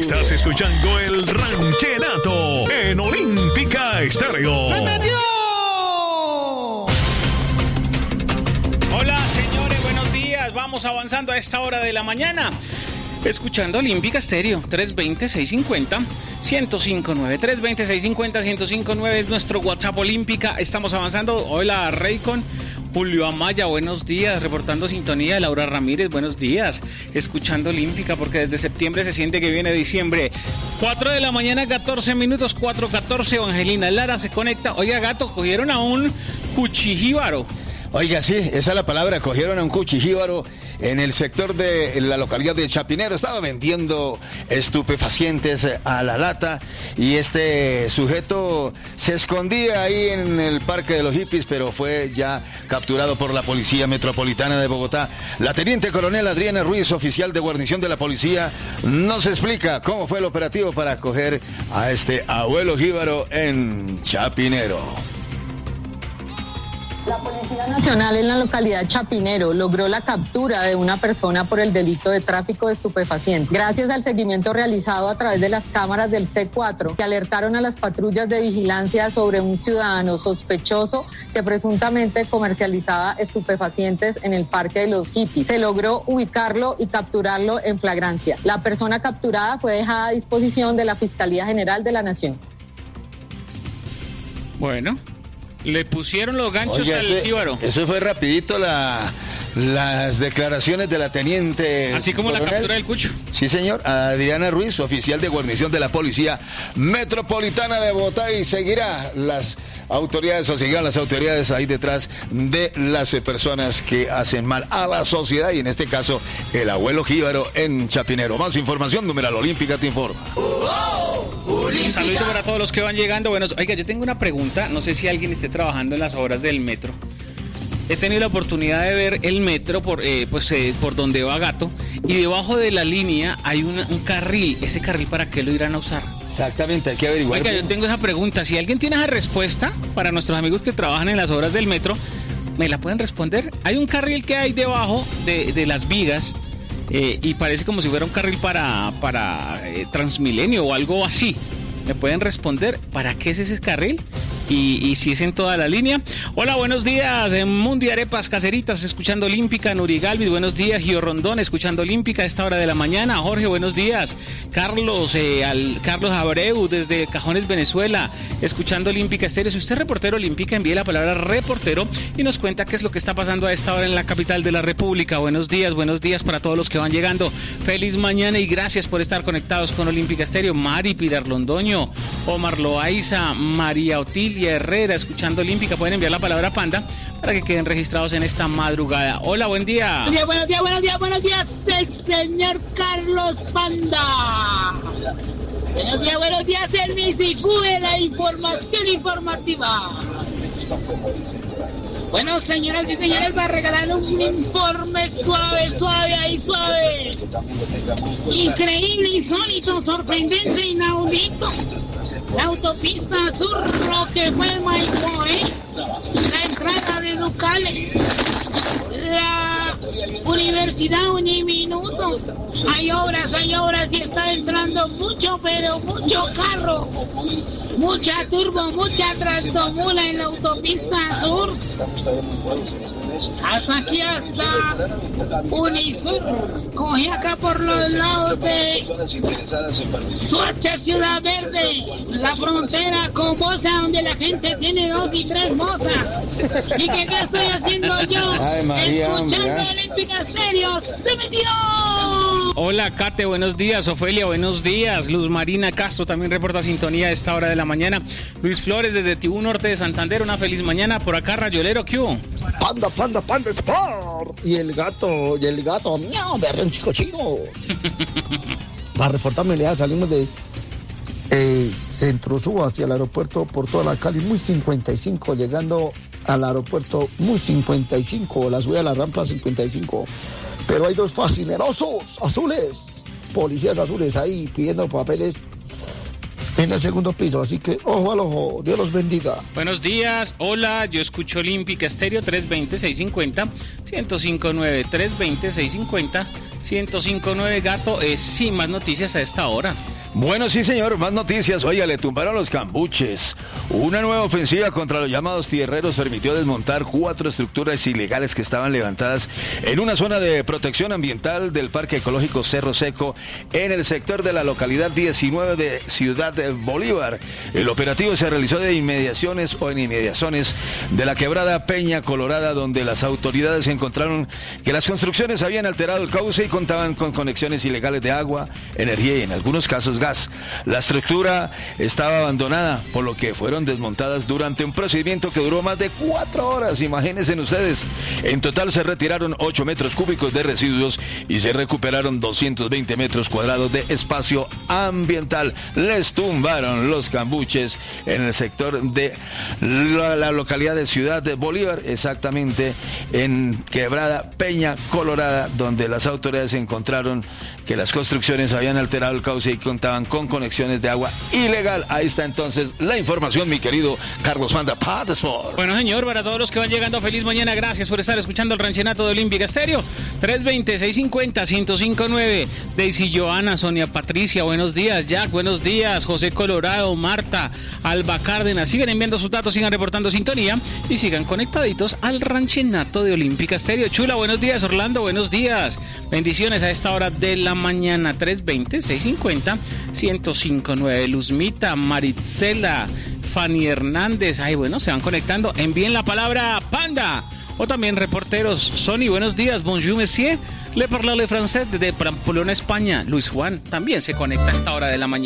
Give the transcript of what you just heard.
Estás escuchando el Ranchenato en Olímpica Estéreo. ¡Se metió! Hola, señores, buenos días. Vamos avanzando a esta hora de la mañana. Escuchando Olímpica Estéreo, 320-650-1059. 320-650-1059 es nuestro WhatsApp Olímpica. Estamos avanzando. Hola, Raycon. Julio Amaya, buenos días. Reportando sintonía. Laura Ramírez, buenos días. Escuchando Olímpica porque desde septiembre se siente que viene diciembre. 4 de la mañana, 14 minutos, 4:14. Angelina Lara se conecta. Oiga, gato, cogieron a un cuchijíbaro. Oiga, sí, esa es la palabra, cogieron a un cuchijíbaro en el sector de la localidad de Chapinero. Estaba vendiendo estupefacientes a la lata y este sujeto se escondía ahí en el Parque de los Hippies, pero fue ya capturado por la Policía Metropolitana de Bogotá. La teniente coronel Adriana Ruiz, oficial de guarnición de la policía, nos explica cómo fue el operativo para coger a este abuelo jíbaro en Chapinero. La Policía Nacional en la localidad Chapinero logró la captura de una persona por el delito de tráfico de estupefacientes. Gracias al seguimiento realizado a través de las cámaras del C4, que alertaron a las patrullas de vigilancia sobre un ciudadano sospechoso que presuntamente comercializaba estupefacientes en el Parque de los Hippies. Se logró ubicarlo y capturarlo en flagrancia. La persona capturada fue dejada a disposición de la Fiscalía General de la Nación. Bueno, le pusieron los ganchos. Oye, al jíbaro. Eso fue rapidito las declaraciones de la teniente. Así como coronel. La captura del cucho. Sí, señor. Adriana Ruiz, oficial de guarnición de la Policía Metropolitana de Bogotá, y seguirán las autoridades ahí detrás de las personas que hacen mal a la sociedad, y en este caso el abuelo jíbaro en Chapinero. Más información, numeral Olímpica te informa. Un saludito para todos los que van llegando. Bueno, oiga, yo tengo una pregunta. No sé si alguien esté trabajando en las obras del metro. He tenido la oportunidad de ver el metro por donde va Gato, y debajo de la línea hay un carril. ¿Ese carril para qué lo irán a usar? Exactamente, hay que averiguar. Oiga, yo tengo esa pregunta. Si alguien tiene esa respuesta para nuestros amigos que trabajan en las obras del metro, ¿me la pueden responder? Hay un carril que hay debajo de las vigas, y parece como si fuera un carril para Transmilenio o algo así. ¿Me pueden responder para qué es ese carril? Y si es en toda la línea. Hola, buenos días, Mundi Arepas Caseritas, escuchando Olímpica. Nuri Galvis, buenos días. Gio Rondón, escuchando Olímpica a esta hora de la mañana. Jorge, buenos días. Carlos Abreu, desde Cajones, Venezuela, escuchando Olímpica Estéreo. Si usted es reportero Olímpica, envíe la palabra reportero y nos cuenta qué es lo que está pasando a esta hora en la capital de la República. Buenos días para todos los que van llegando. Feliz mañana y gracias por estar conectados con Olímpica Estéreo. Mari Pilar Londoño, Omar Loaiza, María Otilia Herrera, escuchando Olímpica. Pueden enviar la palabra Panda para que queden registrados en esta madrugada. Hola, buen día. Buenos días, el señor Carlos Panda. Buenos días, el Misifú de la información informativa. Bueno, señoras y señores, va a regalar un informe suave. Increíble, insólito, sorprendente, inaudito. La autopista sur, lo que fue Maipo, la entrada de Ducales, la Universidad Uniminuto. Hay obras y está entrando mucho, pero mucho carro, mucha turbo, mucha tractomula en la autopista sur. Hasta aquí, hasta Unisur. Coge acá por los lados de Soacha, Ciudad Verde, la frontera con Bosa, donde la gente tiene 2 y 3 mozas. ¿Y qué estoy haciendo yo? Ay, María, escuchando Olímpica Estéreo. ¡Se metió! Hola, Kate, buenos días. Ofelia, buenos días. Luz Marina Castro también reporta sintonía a esta hora de la mañana. Luis Flores desde Tibú Norte de Santander, una feliz mañana. Por acá, Rayolero, ¿qué hubo? Panda Sport. Y el gato, miau, berrón chico chino. Para reportarme, salimos de Centro Sur hacia el aeropuerto por toda la Cali, muy 55, llegando al aeropuerto muy 55, la subida a la rampa 55. Pero hay 2 fascinerosos azules, policías azules ahí pidiendo papeles en el 2º piso, así que ojo al ojo, Dios los bendiga. Buenos días, hola, yo escucho Olímpica Estéreo 320-650-1059, 1059 Gato. Sí, más noticias a esta hora. Bueno, sí, señor, más noticias. Oiga, le tumbaron los cambuches. Una nueva ofensiva contra los llamados tierreros permitió desmontar 4 estructuras ilegales que estaban levantadas en una zona de protección ambiental del Parque Ecológico Cerro Seco, en el sector de la localidad 19 de Ciudad de Bolívar. El operativo se realizó en inmediaciones de la quebrada Peña Colorada, donde las autoridades encontraron que las construcciones habían alterado el cauce y contaban con conexiones ilegales de agua, energía y en algunos casos gas. La estructura estaba abandonada, por lo que fueron desmontadas durante un procedimiento que duró más de 4 horas. Imagínense ustedes. En total se retiraron 8 metros cúbicos de residuos y se recuperaron 220 metros cuadrados de espacio ambiental. Les tumbaron los cambuches en el sector de la localidad de Ciudad de Bolívar, exactamente en Quebrada Peña Colorada, donde las autoridades encontraron que las construcciones habían alterado el cauce y contaban con conexiones de agua ilegal. Ahí está entonces la información, mi querido Carlos Manda Patsport. Bueno, señor, para todos los que van llegando, feliz mañana. Gracias por estar escuchando el Ranchenato de Olímpica Estéreo. 320-650-1059. Daisy Joana, Sonia Patricia, buenos días. Jack, buenos días. José Colorado, Marta, Alba Cárdenas. Sigan enviando sus datos, sigan reportando sintonía y sigan conectaditos al Ranchenato de Olímpica Estéreo. Chula, buenos días. Orlando, buenos días. Bendiciones a esta hora de la mañana. 320-650-1059. Luzmita, Marisela, Fanny Hernández. Ay, bueno, se van conectando. Envíen la palabra panda. O también reporteros. Sony, buenos días. Bonjour, monsieur. Le parle français de Pamplona, España. Luis Juan también se conecta a esta hora de la mañana.